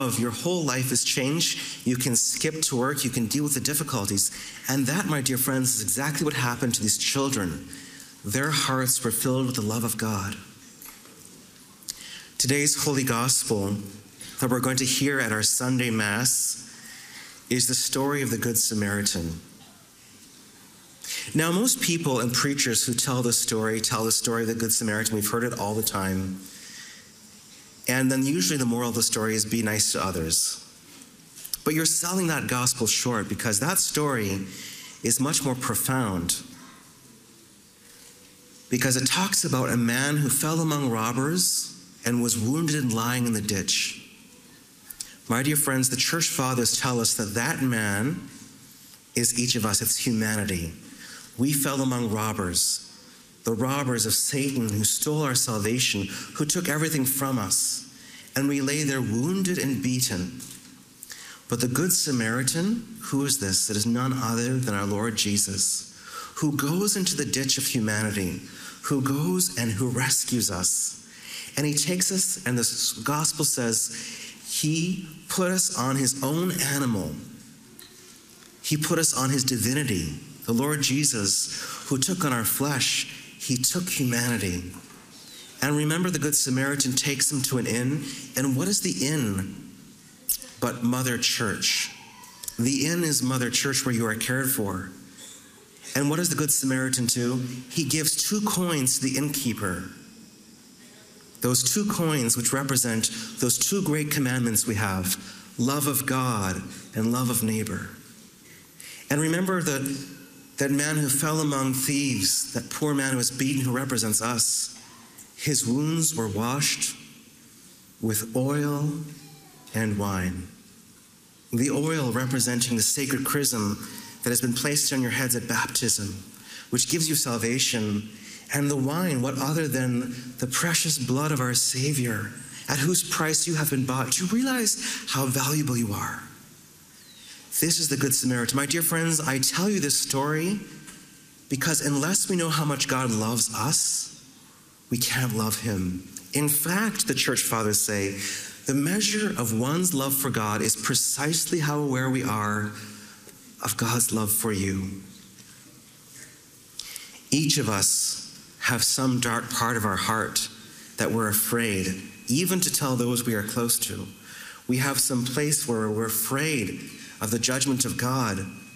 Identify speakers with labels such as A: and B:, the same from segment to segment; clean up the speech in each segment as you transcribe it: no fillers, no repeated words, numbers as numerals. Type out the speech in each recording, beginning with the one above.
A: your whole life is changed. You can skip to work. You can deal with the difficulties. And that, my dear friends, is exactly what happened to these children. Their hearts were filled with the love of God. Today's Holy Gospel that we're going to hear at our Sunday Mass is the story of the Good Samaritan. Now, most people and preachers who tell the story of the Good Samaritan. We've heard it all the time. And then usually the moral of the story is be nice to others. But you're selling that gospel short, because that story is much more profound. Because it talks about a man who fell among robbers and was wounded and lying in the ditch. My dear friends, the church fathers tell us that that man is each of us. It's humanity. We fell among robbers, the robbers of Satan who stole our salvation, who took everything from us, and we lay there wounded and beaten. But the Good Samaritan, who is this? It is none other than our Lord Jesus, who goes into the ditch of humanity, who goes and who rescues us. And he takes us, and the gospel says, he put us on his own animal. He put us on his divinity. The Lord Jesus, who took on our flesh, he took humanity. And remember, the Good Samaritan takes him to an inn. And what is the inn but Mother Church? The inn is Mother Church, where you are cared for. And what does the Good Samaritan do? He gives 2 coins to the innkeeper. Those 2 coins which represent those 2 great commandments we have, love of God and love of neighbor. And remember that man who fell among thieves, that poor man who was beaten, who represents us. His wounds were washed with oil and wine. The oil representing the sacred chrism that has been placed on your heads at baptism, which gives you salvation. And the wine, what other than the precious blood of our Savior, at whose price you have been bought. Do you realize how valuable you are? This is the Good Samaritan. My dear friends, I tell you this story because unless we know how much God loves us, we can't love him. In fact, the church fathers say, the measure of one's love for God is precisely how aware we are of God's love for you. Each of us have some dark part of our heart that we're afraid, even to tell those we are close to. We have some place where we're afraid of the judgment of God.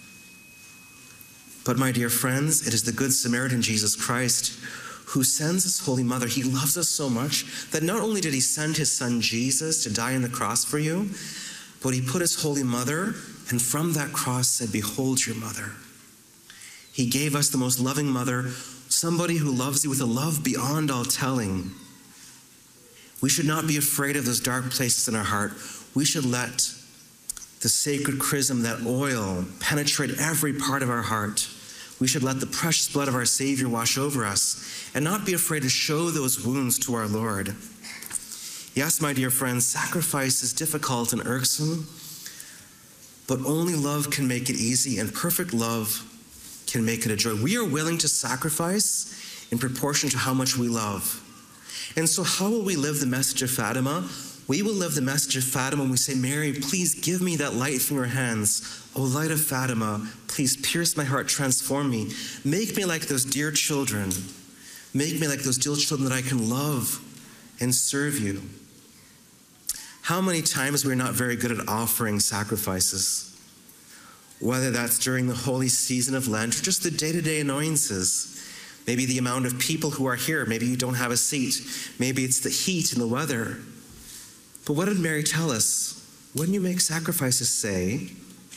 A: But my dear friends, it is the Good Samaritan, Jesus Christ, who sends his Holy Mother. He loves us so much that not only did he send his son Jesus to die on the cross for you, but he put his Holy Mother, and from that cross said, behold your mother. He gave us the most loving mother, somebody who loves you with a love beyond all telling. We should not be afraid of those dark places in our heart. We should let the sacred chrism, that oil, penetrate every part of our heart. We should let the precious blood of our Savior wash over us and not be afraid to show those wounds to our Lord. Yes, my dear friends, sacrifice is difficult and irksome, but only love can make it easy, and perfect love can make it a joy. We are willing to sacrifice in proportion to how much we love. And so how will we live the message of Fatima? We will live the message of Fatima when we say, Mary, please give me that light from your hands. O light of Fatima, please pierce my heart, transform me. Make me like those dear children. Make me like those dear children that I can love and serve you. How many times we're not very good at offering sacrifices, whether that's during the holy season of Lent or just the day-to-day annoyances. Maybe the amount of people who are here. Maybe you don't have a seat. Maybe it's the heat and the weather. But what did Mary tell us? When you make sacrifices, say,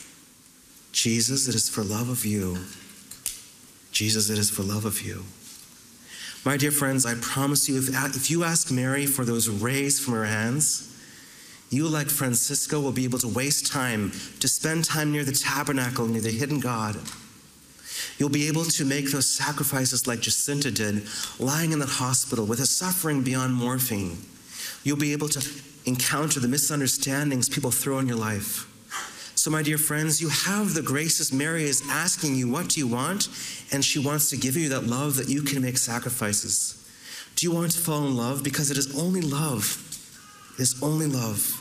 A: Jesus, it is for love of you. Jesus, it is for love of you. My dear friends, I promise you, if you ask Mary for those rays from her hands, you, like Francisco, will be able to waste time, to spend time near the tabernacle, near the hidden God. You'll be able to make those sacrifices like Jacinta did, lying in the hospital with a suffering beyond morphine. You'll be able to encounter the misunderstandings people throw in your life. So, my dear friends, you have the graces. Mary is asking you, what do you want? And she wants to give you that love that you can make sacrifices. Do you want to fall in love? Because it is only love. It is only love.